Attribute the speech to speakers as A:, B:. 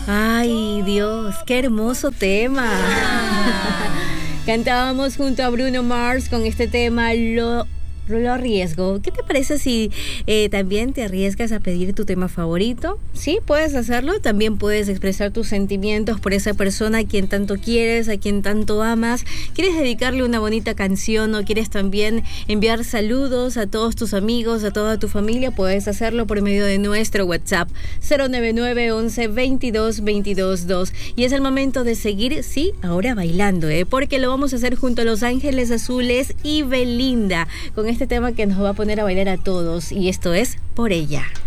A: Ay, Dios, qué hermoso tema. Cantábamos junto a Bruno Mars con este tema, lo arriesgo. ¿Qué te parece si también te arriesgas a pedir tu tema favorito? Sí, puedes hacerlo. También puedes expresar tus sentimientos por esa persona a quien tanto quieres, a quien tanto amas. ¿Quieres dedicarle una bonita canción o quieres también enviar saludos a todos tus amigos, a toda tu familia? Puedes hacerlo por medio de nuestro WhatsApp 099 11 22 22 2. Y es el momento de seguir, sí, ahora bailando, porque lo vamos a hacer junto a Los Ángeles Azules y Belinda con este tema que nos va a poner a bailar a todos, y esto es Por Ella.